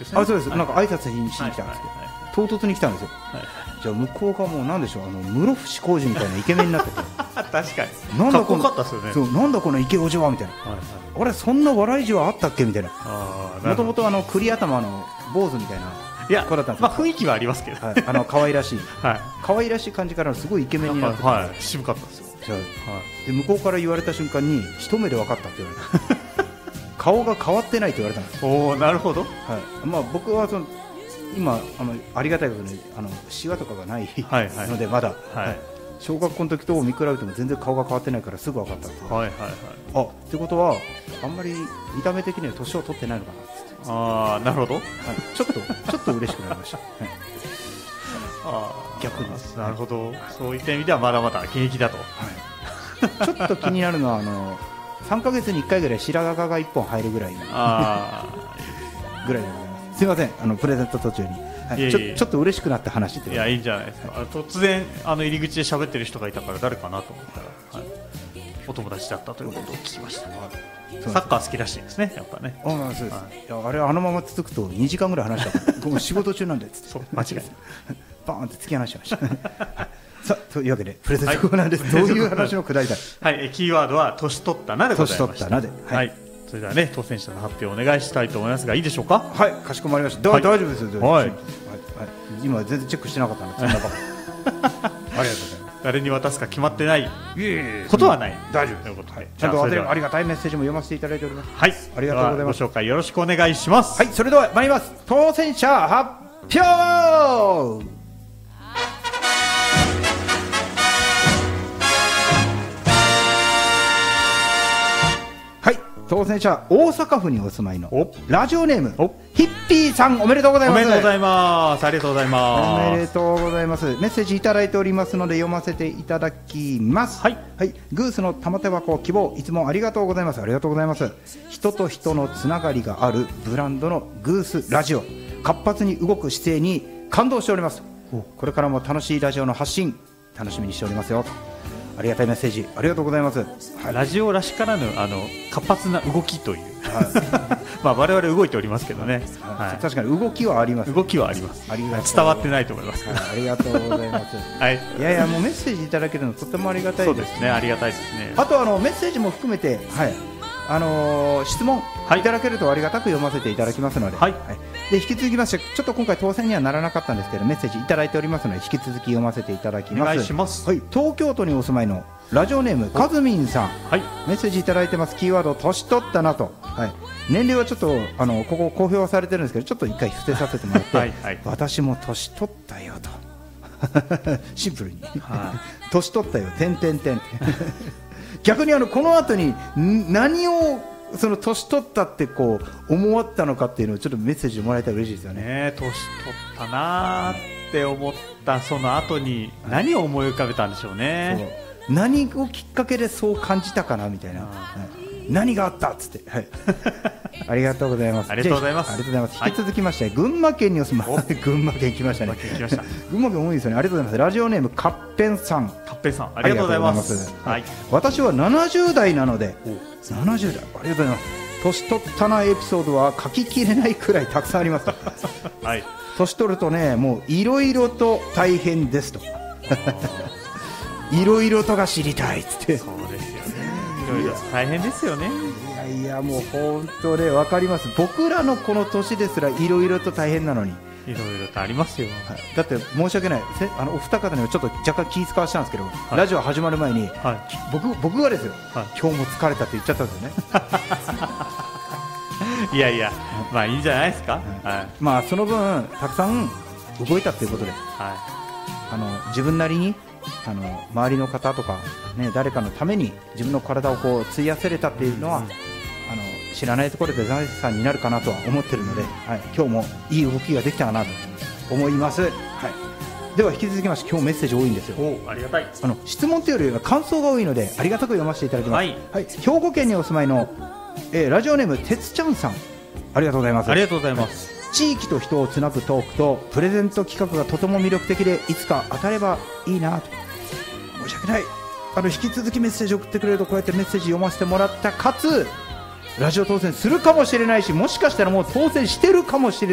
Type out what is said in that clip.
ですね。 あ、そうです、なんか挨拶しに来たんですけど、唐突に来たんですよ。じゃあ向こうがもうなんでしょう、室伏浩二みたいなイケメンになってて確かになんだこのかっこよかったですよね。 そう、なんだこのイケオジはみたいな、あれそんな笑いじわあったっけみたいな。もともと栗頭の坊主みたいな子だったんですよ。 雰囲気はありますけど、 可愛らしい可愛らしい感じからすごいイケメンになってて、 渋かったですよ。 で向こうから言われた瞬間に一目で分かったって言われた顔が変わってないって言われたんです。 おー、なるほど。 僕は今ありがたいことにシワとかがないのでまだ、小学校の時と見比べても全然顔が変わってないからすぐ分かったんですよ。あ、ってことはあんまり見た目的には年を取ってないのかなって。 なるほど、 ちょっと嬉しくなりました逆に。 なるほど、そういった意味ではまだまだ現役だと。 ちょっと気になるのは3ヶ月に1回ぐらい白髪が1本入るぐらいぐらいでございます。すいません、プレゼント途中に、ちょっと嬉しくなった話って。 いや、いいんじゃないですか。突然入り口で喋ってる人がいたから誰かなと思ったら、お友達だったということを聞きました。サッカー好きらしいですね、やっぱね。 そうです。あれあのまま続くと2時間ぐらい話したからもう仕事中なんでっつってそう、間違いないバーンって突き放しましたさあ、というわけでプレゼントコーナーです、どういう話のくだりだキーワードは年取ったなでございました。 年取ったなで、 それではね、当選者の発表をお願いしたいと思いますが、いいでしょうか。 はい、かしこまりました。大丈夫ですよ。今全然チェックしてなかったので、そんなありがとうございます。 誰に渡すか決まってないことはない。 大丈夫ということで、ちゃんとありがたいメッセージも読ませていただいております。はい、ありがとうございます。 ご紹介よろしくお願いします。 はい、それでは参ります。当選者発表。当選者、大阪府にお住まいのラジオネームヒッピーさん、おめでとうございます。 おめでとうございます。ありがとうございます。 おめでとうございます。メッセージいただいておりますので読ませていただきます。グースの玉手箱希望、いつもありがとうございます。ありがとうございます。人と人のつながりがあるブランドのグースラジオ、活発に動く姿勢に感動しております。これからも楽しいラジオの発信楽しみにしておりますよ。ありがたいメッセージありがとうございます。 ラジオらしからぬ活発な動きという我々動いておりますけどね。 確かに動きはあります。 動きはあります。伝わってないと思います。 ありがとうございます。いやもうメッセージいただけるのとてもありがたいです。 そうですね、ありがたいですね。 あとメッセージも含めて、質問いただけるとありがたく読ませていただきますので、で引き続きまして、ちょっと今回当選にはならなかったんですけどメッセージいただいておりますので引き続き読ませていただきます。 お願いします。 東京都にお住まいのラジオネームかずみんさん、メッセージいただいてます。キーワード年取ったなと、年齢はちょっとここ公表はされてるんですけど、ちょっと一回伏せさせてもらって私も年取ったよとシンプルに、年取ったよ逆にこの後に何をその年取ったって思わったのかっていうのをちょっとメッセージもらえたら嬉しいですよね。 年取ったなって思ったその後に何を思い浮かべたんでしょうね。 何をきっかけでそう感じたかなみたいな、何があったっつって、ありがとうございます。 ありがとうございます。 引き続きまして、群馬県にお住まい群馬県来ましたね。群馬県多いですよね。ありがとうございます。ラジオネームカッペンさん、 ありがとうございます。 私は70代なので、70代ありがとうございます。年取ったなエピソードは書ききれないくらいたくさんあります。年取るとね、もういろいろと大変ですといろいろとが知りたいっつって。 そうですよね、いろいろ大変ですよね。 いやもう本当ね、分かります。僕らのこの年ですらいろいろと大変なのに、 いろいろとありますよ。 だって申し訳ない、お二方にはちょっと若干気遣わしたんですけど、ラジオ始まる前に、僕がですよ、今日も疲れたって言っちゃったんですよねいやいや、まあいいんじゃないですか。 その分たくさん動いたということで、自分なりに周りの方とか、誰かのために自分の体を費やせれたっていうのは、知らないところで財産になるかなとは思ってるので、今日もいい動きができたかなと思います。では引き続きまして、今日メッセージ多いんですよ。 ありがたい。 質問というよりは感想が多いのでありがたく読ませていただきます。兵庫県にお住まいの、ラジオネームてつちゃんさん、ありがとうございます。 ありがとうございます。 地域と人をつなぐトークとプレゼント企画がとても魅力的で、いつか当たればいいなと。申し訳ない。引き続きメッセージ送ってくれると、こうやってメッセージ読ませてもらった、かつラジオ当選するかもしれないし、もしかしたらもう当選してるかもしれない